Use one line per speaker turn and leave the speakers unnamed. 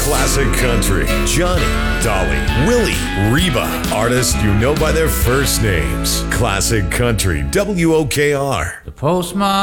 Classic Country. Johnny, Dolly, Willie, Reba. Artists you know by their first names. Classic Country, WOKR.
The postman